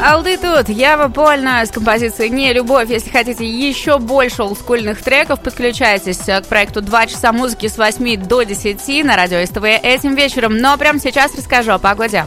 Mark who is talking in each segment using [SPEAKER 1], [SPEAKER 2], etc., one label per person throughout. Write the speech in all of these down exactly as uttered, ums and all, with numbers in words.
[SPEAKER 1] Алды тут, Ява Польна с композицией «Не любовь». Если хотите еще больше олдскульных треков, подключайтесь к проекту «Два часа музыки» с восьми до десяти на радио СТВ этим вечером. Но прямо сейчас расскажу о погоде.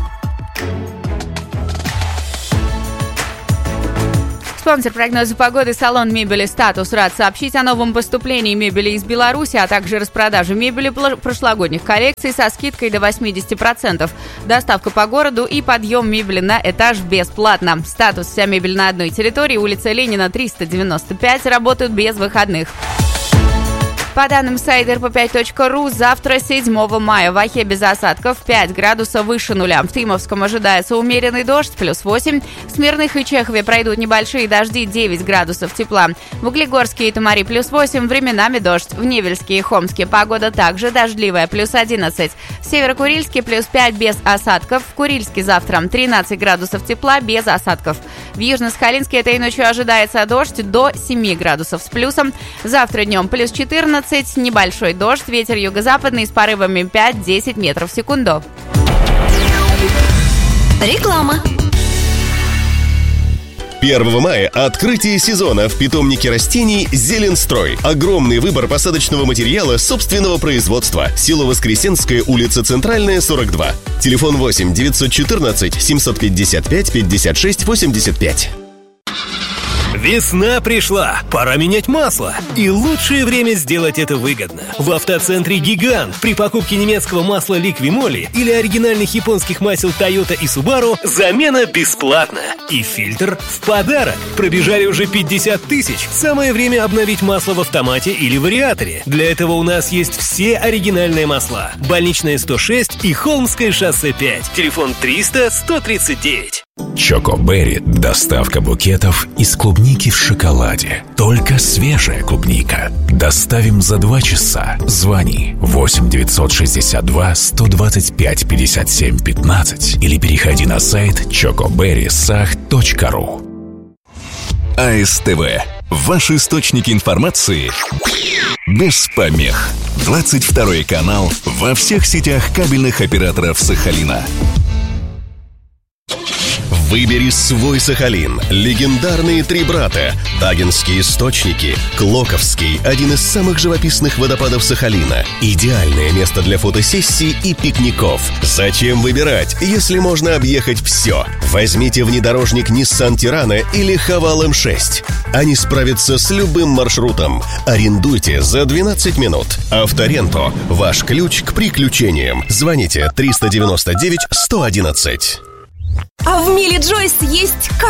[SPEAKER 1] Спонсор прогноза погоды — салон мебели «Статус» рад сообщить о новом поступлении мебели из Беларуси, а также распродаже мебели прошлогодних коллекций со скидкой до восемьдесят процентов. Доставка по городу и подъем мебели на этаж бесплатно. «Статус» — вся мебель на одной территории, улица Ленина, триста девяносто пять, работают без выходных. По данным сайта эр пэ пять точка ру, завтра, седьмого мая, в Ахе без осадков, пять градусов выше нуля. В Тымовском ожидается умеренный дождь, плюс восемь. В Смирных и Чехове пройдут небольшие дожди, девять градусов тепла. В Углегорске и Томари плюс восемь, временами дождь. В Невельске и Хомске погода также дождливая, плюс одиннадцать. В Северо-Курильске плюс пять без осадков. В Курильске завтра тринадцать градусов тепла без осадков. В Южно-Сахалинске этой ночью ожидается дождь до семи градусов с плюсом. Завтра днем плюс четырнадцать. Небольшой дождь, ветер юго-западный с порывами пять-десять метров в секунду.
[SPEAKER 2] Реклама.
[SPEAKER 3] первого мая открытие сезона в питомнике растений «Зеленстрой». Огромный выбор посадочного материала собственного производства. Село Воскресенское, улица Центральная, сорок два. Телефон восемь девятьсот четырнадцать семьсот пятьдесят пять пятьдесят шесть восемьдесят пять.
[SPEAKER 4] Весна пришла, пора менять масло. И лучшее время сделать это выгодно. В автоцентре «Гигант» при покупке немецкого масла «Ликвимоли» или оригинальных японских масел Toyota и Subaru замена бесплатна. И фильтр в подарок. Пробежали уже пятьдесят тысяч. Самое время обновить масло в автомате или вариаторе. Для этого у нас есть все оригинальные масла. Больничная сто шесть и Холмское шоссе пять. Телефон триста сто тридцать девять.
[SPEAKER 5] Чоко Берри. Доставка букетов из клубники в шоколаде. Только свежая клубника. Доставим за два часа. Звони восемь девятьсот шестьдесят два сто двадцать пять пятьдесят семь пятнадцать или переходи на сайт чоко берри сах точка ру.
[SPEAKER 6] АСТВ. Ваш источник информации без помех. двадцать второй канал во всех сетях кабельных операторов Сахалина.
[SPEAKER 3] Выбери свой Сахалин. Легендарные три брата. Тагинские источники. Клоковский – один из самых живописных водопадов Сахалина. Идеальное место для фотосессий и пикников. Зачем выбирать, если можно объехать все? Возьмите внедорожник Nissan Tirana или Haval эм шесть. Они справятся с любым маршрутом. Арендуйте за двенадцать минут. Авторенто – ваш ключ к приключениям. Звоните триста девяносто девять сто одиннадцать.
[SPEAKER 2] А в Миле Джойс есть